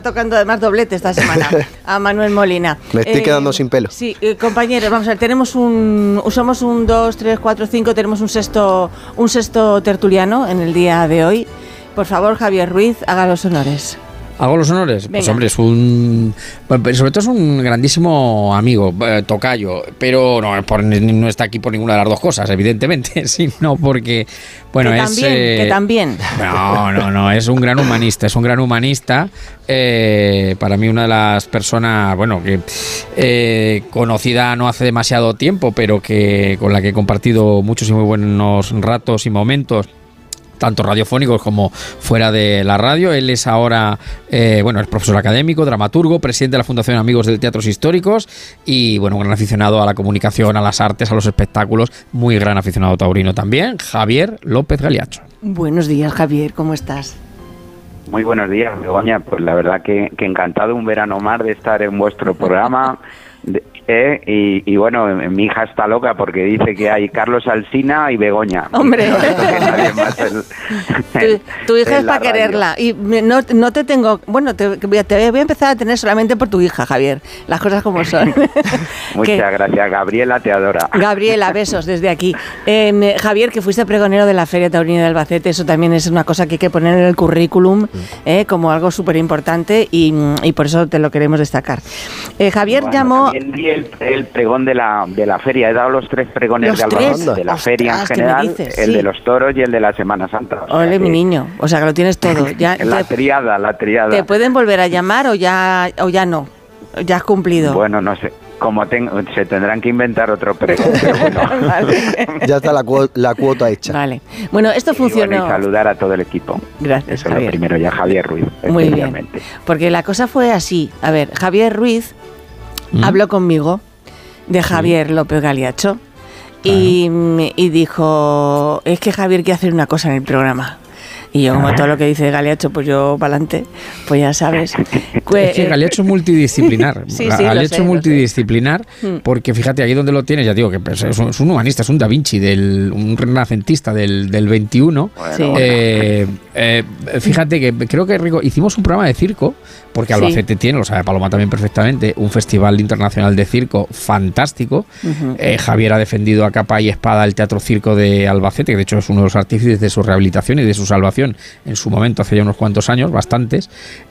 tocando además doblete esta semana a Manuel Molina. Me estoy quedando sin pelo. Sí, compañeros, vamos a ver, somos un 2, 3, 4, 5, tenemos un sexto tertuliano en el día de hoy. Por favor, Javier Ruiz, haga los honores. ¿Hago los honores? Venga. Pues hombre, sobre todo es un grandísimo amigo, tocayo, pero no está aquí por ninguna de las dos cosas, evidentemente, sino porque, bueno, que también. No, es un gran humanista, para mí una de las personas, bueno, que conocida no hace demasiado tiempo, pero que con la que he compartido muchos y muy buenos ratos y momentos, tanto radiofónicos como fuera de la radio. Él es ahora, es profesor académico, dramaturgo, presidente de la Fundación Amigos del Teatros Históricos y, bueno, un gran aficionado a la comunicación, a las artes, a los espectáculos, muy gran aficionado taurino también, Javier López Galiacho. Buenos días, Javier, ¿cómo estás? Muy buenos días, Begoña. Pues la verdad que encantado un verano más de estar en vuestro programa. Y bueno, mi hija está loca porque dice que hay Carlos Alsina y Begoña. Hombre, tu hija es para quererla. Y no te tengo... Bueno, te voy a empezar a tener solamente por tu hija, Javier. Las cosas como son. Muchas gracias, Gabriela, te adora. Gabriela, besos desde aquí. Javier, que fuiste pregonero de la Feria Taurina de Albacete, eso también es una cosa que hay que poner en el currículum como algo súper importante y por eso te lo queremos destacar. Javier llamó... El pregón de la feria. He dado los 3 pregones de Albacete, de la feria en general, el de los toros y el de la Semana Santa. Ole, mi niño, o sea que lo tienes todo. La triada. ¿Te pueden volver a llamar o ya no? ¿Ya has cumplido? Bueno, no sé. Se tendrán que inventar otro pregón, pero bueno. Vale. Ya está la cuota hecha. Vale. Bueno, esto funcionó. Y saludar a todo el equipo. Gracias, Eso Javier. Es lo primero, ya Javier Ruiz. Muy bien. Porque la cosa fue así. A ver, Javier Ruiz habló conmigo de Javier López Galiacho y dijo, es que Javier quiere hacer una cosa en el programa. Y yo, como todo lo que dice Galiacho, pues yo para adelante, pues ya sabes. Es que Galiacho es multidisciplinar. Galiacho es multidisciplinar porque fíjate, ahí donde lo tienes, ya digo que es un humanista, es un Da Vinci, un renacentista del 21. Sí. Fíjate que creo que hicimos un programa de circo, porque Albacete tiene, lo sabe Paloma también perfectamente, un festival internacional de circo fantástico. Javier ha defendido a capa y espada el Teatro Circo de Albacete, que de hecho es uno de los artífices de su rehabilitación y de su salvación en su momento, hace ya unos cuantos años, bastantes,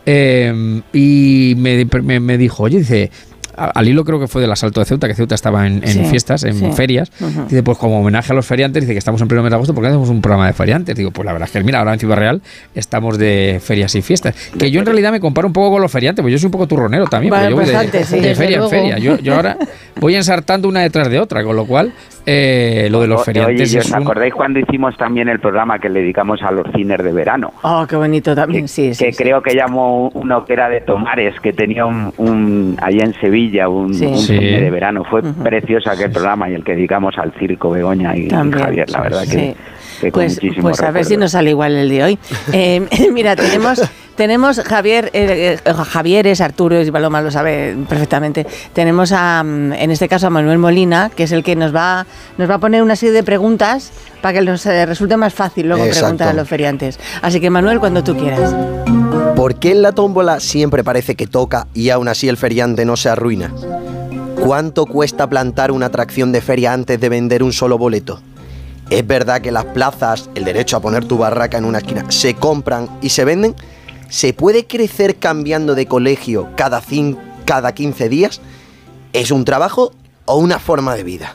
y me dijo, oye, dice, al hilo creo que fue del asalto de Ceuta, que Ceuta estaba en fiestas, en ferias, dice, pues como homenaje a los feriantes, dice que estamos en pleno mes de agosto, ¿por qué hacemos un programa de feriantes? Digo, pues la verdad es que mira, ahora en Ciudad Real estamos de ferias y fiestas, que yo en realidad me comparo un poco con los feriantes, pues yo soy un poco turronero también, vale, porque yo voy de feria luego. en feria, yo ahora voy ensartando una detrás de otra, con lo cual lo de los feriantes. Oye, ¿os acordáis cuando hicimos también el programa que le dedicamos a los cines de verano? Oh, qué bonito también, sí. Creo que llamó uno que era de Tomares, que tenía allá en Sevilla un cine de verano. Fue precioso aquel programa y el que dedicamos al circo, Begoña y también, Javier, la verdad que con muchísimo pues a ver si nos sale igual el de hoy. Mira, tenemos Javier, Javier es Arturo y Paloma lo sabe perfectamente. Tenemos en este caso a Manuel Molina, que es el que nos va a poner una serie de preguntas para que nos resulte más fácil luego preguntar a los feriantes. Así que Manuel, cuando tú quieras. ¿Por qué en la tómbola siempre parece que toca y aún así el feriante no se arruina? ¿Cuánto cuesta plantar una atracción de feria antes de vender un solo boleto? ¿Es verdad que las plazas, el derecho a poner tu barraca en una esquina, se compran y se venden? ¿Se puede crecer cambiando de colegio cada 15 días? ¿Es un trabajo o una forma de vida?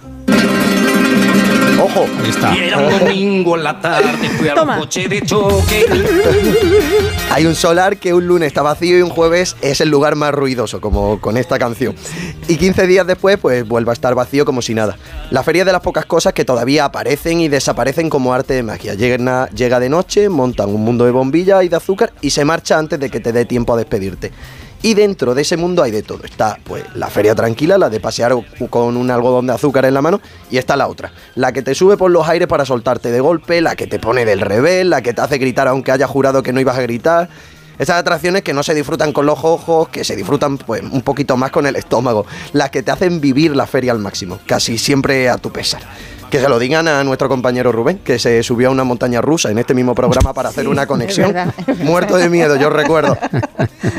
¡Ojo! Ahí está. Y era un domingo en la tarde, fui a un coche de choque. Hay un solar que un lunes está vacío y un jueves es el lugar más ruidoso, como con esta canción. Y 15 días después, pues vuelve a estar vacío como si nada. La feria es de las pocas cosas que todavía aparecen y desaparecen como arte de magia. Llega de noche, montan un mundo de bombillas y de azúcar y se marcha antes de que te dé tiempo a despedirte. Y dentro de ese mundo hay de todo. Está pues la feria tranquila, la de pasear con un algodón de azúcar en la mano, y está la otra, la que te sube por los aires para soltarte de golpe, la que te pone del revés, la que te hace gritar aunque hayas jurado que no ibas a gritar. Esas atracciones que no se disfrutan con los ojos, que se disfrutan pues un poquito más con el estómago, las que te hacen vivir la feria al máximo, casi siempre a tu pesar. Que se lo digan a nuestro compañero Rubén, que se subió a una montaña rusa en este mismo programa para hacer una conexión. Es verdad. Muerto de miedo, yo recuerdo.